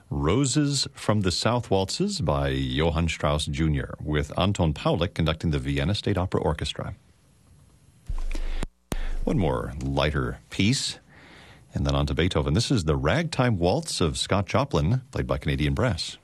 Roses from the South Waltzes by Johann Strauss Jr., with Anton Paulik conducting the Vienna State Opera Orchestra. One more lighter piece, and then on to Beethoven. This is the Ragtime Waltz of Scott Joplin, played by Canadian Brass.